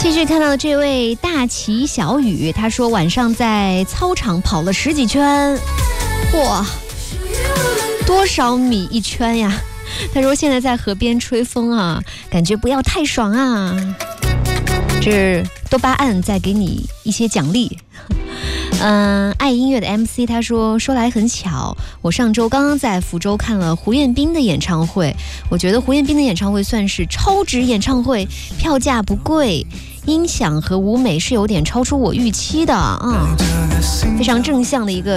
继续看到这位大旗小雨，他说晚上在操场跑了10几圈，哇，多少米一圈呀？他说现在在河边吹风啊，感觉不要太爽啊。这多巴胺在给你一些奖励。爱音乐的 MC 他说来很巧，我上周刚刚在福州看了胡彦斌的演唱会，我觉得胡彦斌的演唱会算是超值演唱会，票价不贵，音响和舞美是有点超出我预期的啊，非常正向的一个